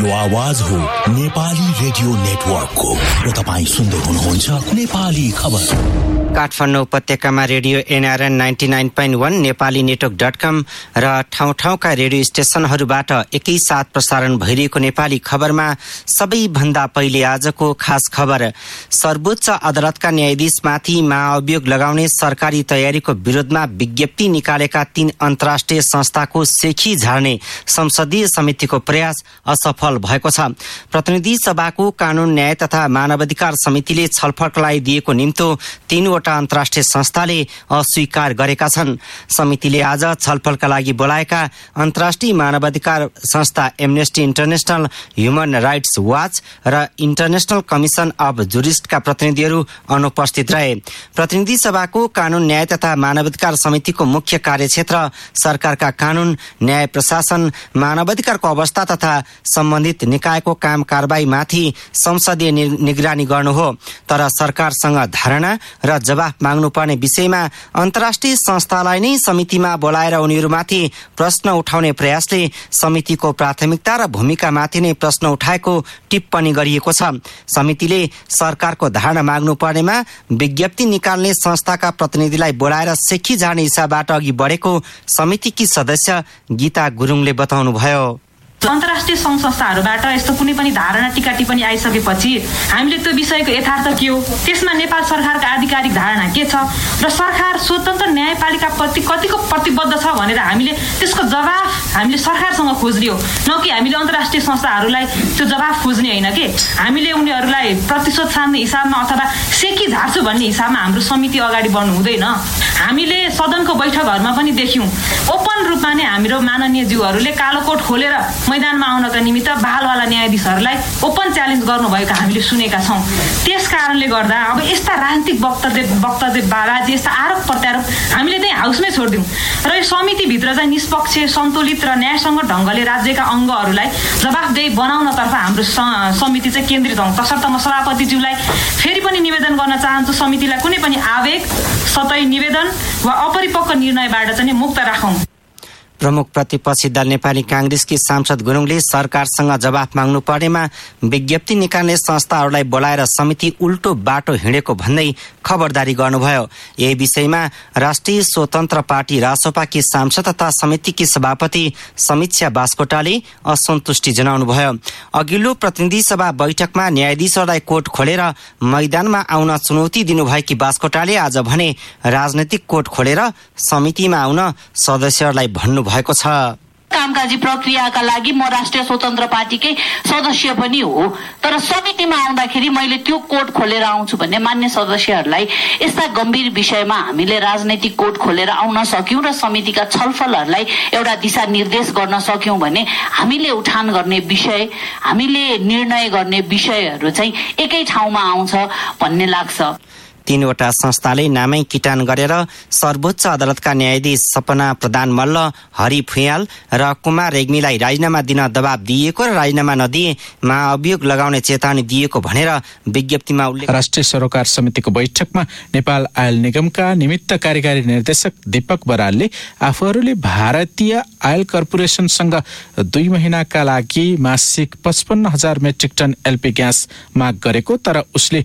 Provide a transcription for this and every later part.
आवाज हो नेपाली रेडियो नेटवर्कको र तपाईं सुन्दै हुनुहुन्छ नेपाली खबर। काठमाडौँ उपत्यकामा रेडियो एनआरएन 99.1 नेपाली नेटवर्क.com र ठाउँ-ठाउँका रेडियो स्टेशनहरूबाट एकैसाथ प्रसारण भइरहेको नेपाली खबरमा सबैभन्दा पहिले आजको खास खबर। सर्वोच्च अदालतका न्यायाधीशमाथि महाअभियोग लगाउने सरकारी तयारीको विरोधमा विज्ञप्ति निकालेका 3 अन्तर्राष्ट्रिय संस्थाको सेखी झार्ने संसदीय समितिको प्रयास असफल भएको छ। प्रतिनिधि सभाको कानून न्याय तथा मानवाधिकार समितिले छलफलका लागि दिएको निम्तो 3वटा अन्तर्राष्ट्रिय संस्थाले अस्वीकार गरेका छन्। समितिले आज छलफलका लागि बोलाएका अन्तर्राष्ट्रिय मानवाधिकार संस्था amnesty international, human rights watch र इन्टरनेशनल कमिसन अफ जुरिस्टका प्रतिनिधिहरू अनुपस्थित रहे। प्रतिनिधि सभाको कानून न्याय तथा मानवाधिकार समितिको मुख्य कार्यक्षेत्र सरकारका कानून, न्याय प्रशासन, मानवाधिकारको अवस्था तथा सम्बन्धित निकायको काम कारबाहीमाथि संसदीय निगरानी गर्नु हो। तर सरकारसँग धारणा र जवाफ माग्नुपर्ने विषयमा अन्तर्राष्ट्रिय संस्थालाई नै समितिमा बोलाएर उनीहरूमाथि प्रश्न उठाउने प्रयासले समितिको प्राथमिकता र भूमिकामाथि नै प्रश्न उठाएको टिप्पणी गरिएको छ। समितिले सरकारको धारणा माग्नुपर्नेमा विज्ञप्ति निकाल्ने संस्थाका प्रतिनिधिलाई बोलाएर सेखी जाने हिसाबबाट अघि बढेको समितिकी सदस्य गीता गुरुङले बताउनुभयो। अन्तर्राष्ट्रिय संघ संस्थाहरूबाट यस्तो कुनै पनि धारणा टीका टिप्पणी आइसकेपछि हामीले त्यो विषयको यथार्थ के हो, त्यसमा नेपाल सरकारका आधिकारिक धारणा के छ र सरकार स्वतन्त्र न्यायपालिकाप्रति कतिको प्रतिबद्ध छ भनेर हामीले त्यसको जवाफ हामीले सरकारसँग खोज्ने हो, न कि हामीले अन्तर्राष्ट्रिय संस्थाहरूलाई त्यो जवाफ खोज्ने होइन कि हामीले उनीहरूलाई प्रतिशोध छान्ने हिसाबमा अथवा सेकी झार्छु भन्ने हिसाबमा हाम्रो समिति अगाडि बढ्नु हुँदैन। हामीले सदनको बैठकहरूमा पनि देख्यौँ, ओपन रूपमा नै हाम्रो माननीय ज्यूहरूले कालो कोट खोलेर मैदानमा आउनका निमित्त बालवाला न्यायाधीशहरूलाई ओपन च्यालेन्ज गर्नुभएका हामीले सुनेका छौँ। त्यस कारणले गर्दा अब यस्ता राजनीतिक वक्तव्यबाजी, यस्ता आरोप प्रत्यारोप हामीले चाहिँ हाउसमै छोडिदिउँ र यो समितिभित्र चाहिँ निष्पक्ष, सन्तुलित र न्यायसङ्गत ढङ्गले राज्यका अङ्गहरूलाई जवाफदेही बनाउनतर्फ हाम्रो समिति चाहिँ केन्द्रित हौँ। तसर्थ म सभापतिज्यूलाई फेरि पनि निवेदन गर्न चाहन्छु, समितिलाई कुनै पनि आवेग, सतही निवेदन वा अपरिपक्व निर्णयबाट चाहिँ मुक्त राखौँ। प्रमुख प्रतिपक्षी दल नेपाली कांग्रेसकी सांसद गुरुङले सरकारसँग जवाफ माग्नु पर्नेमा विज्ञप्ति निकाल्ने संस्थाहरूलाई बोलाएर समिति उल्टो बाटो हिँडेको भन्दै खबरदारी गर्नुभयो। यही विषयमा राष्ट्रिय स्वतन्त्र पार्टी रासोपाकी सांसद तथा समितिकी सभापति समीक्षा बास्कोटाले असन्तुष्टि जनाउनुभयो। अघिल्लो प्रतिनिधि सभा बैठकमा न्यायाधीशहरूलाई कोर्ट खोलेर मैदानमा आउन चुनौती दिनुभएकी बास्कोटाले आज भने राजनैतिक कोर्ट खोलेर समितिमा आउन सदस्यहरूलाई भन्नु भएको छ। कामकाजी प्रक्रियाका लागि म राष्ट्रिय स्वतन्त्र पार्टीकै सदस्य पनि हो, तर समितिमा आउँदाखेरि मैले त्यो कोर्ट खोलेर आउँछु भन्ने मान्य सदस्यहरूलाई यस्ता गम्भीर विषयमा हामीले राजनैतिक कोर्ट खोलेर आउन सक्यौं र समितिका छलफलहरूलाई एउटा दिशा निर्देश गर्न सक्यौं भने हामीले उठान गर्ने विषय, हामीले निर्णय गर्ने विषयहरू चाहिँ एकै ठाउँमा आउँछ भन्ने लाग्छ। 3वटा संस्थाले नामै किटान गरेर सर्वोच्च अदालतका न्यायाधीश सपना प्रधान मल्ल, हरि फुयाल र कुमार रेग्मीलाई राजीनामा दिन दबाब दिएको र राजीनामा नदिए महाअभियोग लगाउने चेतावनी दिएको भनेर विज्ञप्तिमा उल्लेख। राष्ट्रिय सरोकार समितिको बैठकमा नेपाल आयल निगमका निमित्त कार्यकारी निर्देशक दीपक बरालले आफूहरूले भारतीय आयल कर्पोरेसनसँग 2 महिनाका लागि मासिक 55,000 मेट्रिक टन एलपी ग्यास माग गरेको तर उसले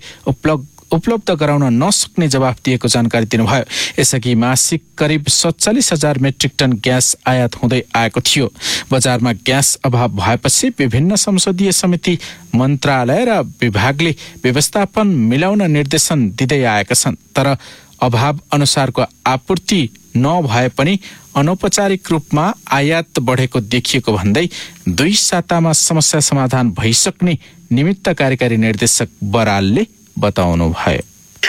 उपलब्ध गराउन नसक्ने जवाफ दिएको जानकारी दिनुभयो। यसअघि मासिक करिब 47,000 मेट्रिक टन ग्यास आयात हुँदै आएको थियो। बजारमा ग्यास अभाव भएपछि विभिन्न संसदीय समिति, मन्त्रालय र विभागले व्यवस्थापन मिलाउन निर्देशन दिँदै आएका छन्, तर अभाव अनुसारको आपूर्ति नभए पनि अनौपचारिक रूपमा आयात बढेको देखिएको भन्दै 2 सातामा समस्या समाधान भइसक्ने निमित्त कार्यकारी निर्देशक बरालले बताउनु भयो।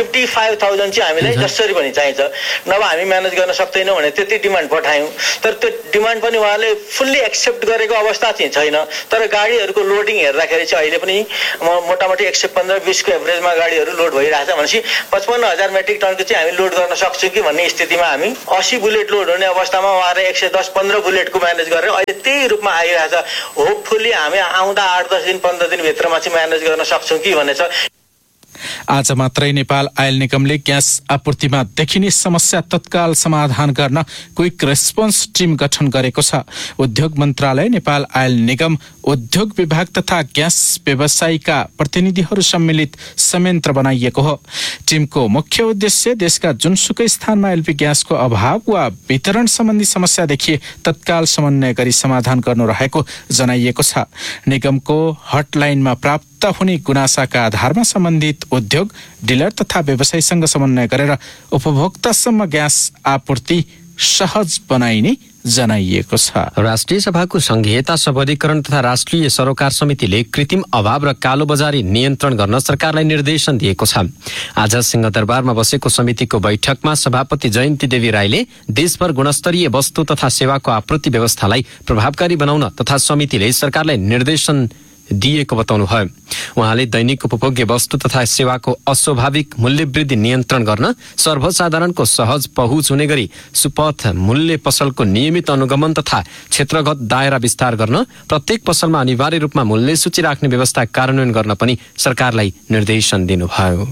55,000 चाहिँ हामीलाई जसरी पनि चाहिन्छ, नभए हामी म्यानेज गर्न सक्दैनौँ भने त्यति डिमान्ड पठायौँ, तर त्यो डिमान्ड पनि उहाँले फुल्ली एक्सेप्ट गरेको अवस्था चाहिँ छैन। तर गाडीहरूको लोडिङ हेर्दाखेरि चाहिँ अहिले पनि मोटामोटी 115-20 को एभरेजमा गाडीहरू लोड भइरहेछ भनेपछि 55,000 मेट्रिक टनको चाहिँ हामी लोड गर्न सक्छौँ कि भन्ने स्थितिमा हामी 80 बुलेट लोड हुने अवस्थामा उहाँले 110-15 बुलेटको म्यानेज गरेर अहिले त्यही रूपमा आइरहेछ। होपफुल्ली हामी आउँदा 8-10 दिन 15 दिनभित्रमा चाहिँ म्यानेज गर्न सक्छौँ कि भन्ने छ। आज मात्रै नेपाल आयल निगमले ग्यास आपूर्तिमा देखिने समस्या तत्काल समाधान गर्न क्विक रेस्पोन्स टिम गठन गरेको छ। उद्योग मन्त्रालय, नेपाल आयल निगम, उद्योग विभाग तथा ग्यास व्यवसायीका प्रतिनिधिहरू सम्मिलित संयन्त्र बनाइएको हो। टिमको मुख्य उद्देश्य देशका जुनसुकै स्थानमा एलपी ग्यासको अभाव वा वितरण सम्बन्धी समस्या देखिए तत्काल समन्वय गरी समाधान गर्नु रहेको जनाइएको छ। निगमको हटलाइनमा प्राप्त हुने गुनासाका आधारमा सम्बन्धित उद्योग, डिलर तथा व्यवसायीसँग समन्वय गरेर उपभोक्तासम्म ग्यास आपूर्ति सहज बनाइने जनाइएको छ। राष्ट्रिय सभाको संघीयता सबलीकरण तथा राष्ट्रिय सरोकार समितिले कृत्रिम अभाव र कालोबजारी नियन्त्रण गर्न सरकारलाई निर्देशन दिएको छ। आज सिंहदरबारमा बसेको समितिको बैठकमा सभापति जयन्ती देवी राईले देशभर गुणस्तरीय वस्तु तथा सेवाको आपूर्ति व्यवस्थालाई प्रभावकारी बनाउन तथा समितिले सरकारलाई निर्देशन दिएको बताउनुभयो। उहाँले दैनिक उपभोग्य वस्तु तथा सेवाको अस्वाभाविक मूल्य वृद्धि नियन्त्रण गर्न, सर्वसाधारणको सहज पहुँच हुने गरी सुपथ मूल्य पसलको नियमित अनुगमन तथा क्षेत्रगत दायरा विस्तार गर्न, प्रत्येक पसलमा अनिवार्य रूपमा मूल्य सूची राख्ने व्यवस्था कार्यान्वयन गर्न पनि सरकारलाई निर्देशन दिनुभयो।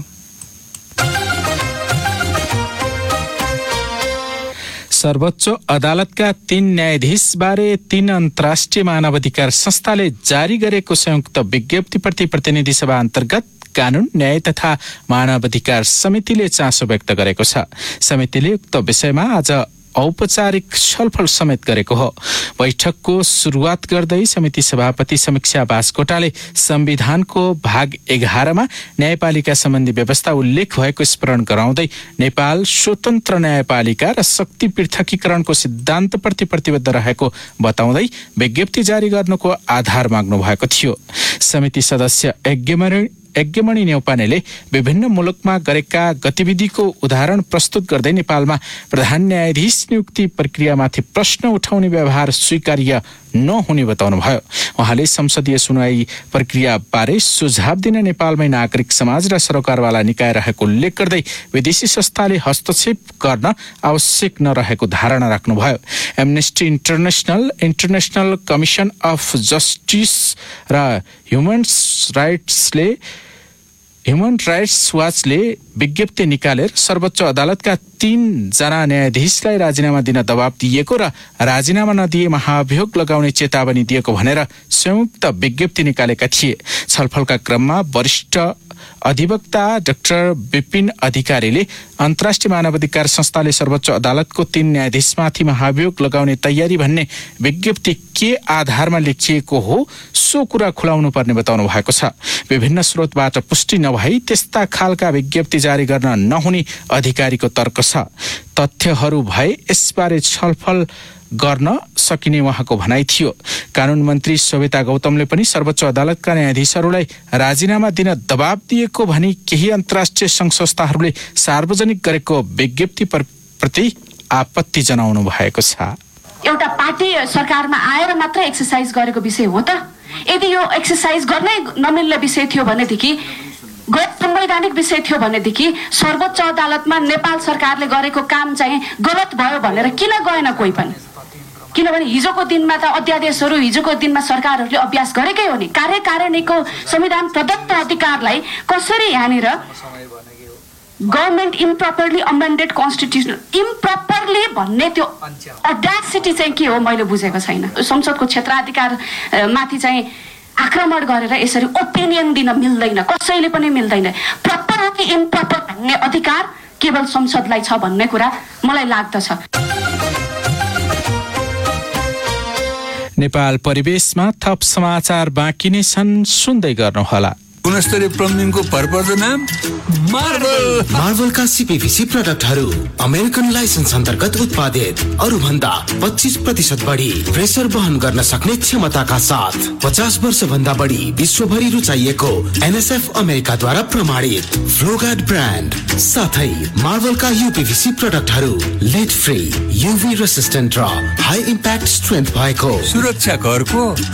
सर्वोच्च अदालतका 3 न्यायाधीशबारे 3 अन्तर्राष्ट्रिय मानवाधिकार संस्थाले जारी गरेको संयुक्त विज्ञप्तिप्रति प्रतिनिधि सभा अन्तर्गत कानून, न्याय तथा मानवाधिकार समितिले चासो व्यक्त गरेको छ। समितिले उक्त विषयमा आज औपचारिक छलफल समेत गरेको हो। बैठकको सुरुवात गर्दै समिति सभापति समीक्षा बास्कोटाले संविधानको भाग 11 मा न्यायपालिका सम्बन्धी व्यवस्था उल्लेख भएको स्मरण गराउँदै नेपाल स्वतन्त्र न्यायपालिका र शक्ति पृथकीकरणको सिद्धान्तप्रति प्रतिबद्ध रहेको बताउँदै विज्ञप्ति जारी गर्नुको आधार माग्नु भएको थियो। समिति सदस्य यज्ञमणि न्यौपानेले विभिन्न मुलुकमा गरेका गतिविधिको उदाहरण प्रस्तुत गर्दै नेपालमा प्रधान न्यायाधीश नियुक्ति प्रक्रियामाथि प्रश्न उठाउने व्यवहार स्वीकार्य नहुने बताउनुभयो। उहाँले संसदीय सुनवाई प्रक्रिया बारे सुझाव दिन नेपालमै नागरिक समाज र सरोकारवाला निकाय रहेको उल्लेख गर्दै विदेशी संस्थाले हस्तक्षेप गर्न आवश्यक नरहेको धारणा राख्नुभयो। Amnesty international, international commission of justice र ह्युमन राइट्स वाचले विज्ञप्ति निकालेर सर्वोच्च अदालतका 3 जना न्यायाधीशलाई राजीनामा दिन दबाब दिएको र राजीनामा नदिए महाभियोग लगाउने चेतावनी दिएको भनेर संयुक्त विज्ञप्ति निकालेका थिए। छलफलका क्रममा वरिष्ठ अधिवक्ता डाक्टर विपिन अधिकारीले अन्तर्राष्ट्रिय मानवाधिकार संस्थाले सर्वोच्च अदालतको 3 न्यायाधीशमाथि महाभियोग लगाउने तयारी भन्ने विज्ञप्ति के आधारमा लेखिएको हो सो कुरा खुलाउनु पर्ने बताउनु भएको छ। विभिन्न स्रोतबाट पुष्टि नभई त्यस्ता खालका विज्ञप्ति जारी गर्न नहुने अधिकारीको तर्क छ। तथ्यहरू भए यसबारे छलफल गर्न सकिने उहाँको भनाइ थियो। कानून मन्त्री सविता गौतमले पनि सर्वोच्च अदालतका न्यायाधीशहरूलाई राजीनामा दिन दबाब दिएको भनी केही अन्तर्राष्ट्रिय संघ संस्थाहरूले सार्वजनिक गरेको विज्ञप्ति प्रति आपत्ति जनाउनु भएको छ। एउटा पार्टी सरकारमा आएर मात्र एक्सरसाइज गरेको विषय हो त? यदि यो एक्सरसाइज गर्नै नमिल्ने विषय थियो भनेदेखि, गैर संवैधानिक विषय थियो भनेदेखि सर्वोच्च अदालतमा नेपाल सरकारले गरेको काम चाहिँ गलत भयो भनेर किन गएन कोही पनि? किनभने हिजोको दिनमा त अध्यादेशहरू हिजोको दिनमा सरकारहरूले अभ्यास गरेकै हो नि। कार्यकारिणीको संविधान प्रदत्त अधिकारलाई कसरी यहाँनिर गभर्मेन्ट इम्प्रपरली अमेन्डेड कन्स्टिट्युसन इम्प्रपरली भन्ने त्यो अड्यासिटी चाहिँ के हो मैले बुझेको छैन। संसदको क्षेत्राधिकार माथि चाहिँ आक्रमण गरेर यसरी ओपिनियन दिन मिल्दैन, कसैले पनि मिल्दैन। प्रपर हो कि इम्प्रपर भन्ने अधिकार केवल संसदलाई छ भन्ने कुरा मलाई लाग्दछ। नेपाल परिवेशमा थप समाचार बाँकी नै छन्, सुन्दै गर्नुहोला। गुणस्तरीय प्लम्बिङको भरपर्दो नाम मार्वलका सीपीवीसी प्रोडक्टहरू अमेरिकन लाइसेन्स अन्तर्गत उत्पादित, अरू भन्दा 25% बढी प्रेसर वहन गर्न सक्ने क्षमताका साथ 50 वर्ष भन्दा बढी विश्वभरि रुचाइएको एनएसएफ अमेरिकाद्वारा प्रमाणित फ्लोगार्ड ब्रान्ड साथै मार्वलका यूपीवीसी प्रोडक्टहरू लेड फ्री, यूभी रेसिस्टेन्ट र हाई इम्प्याक्ट स्ट्रेन्थ भएको सुरक्षा घरको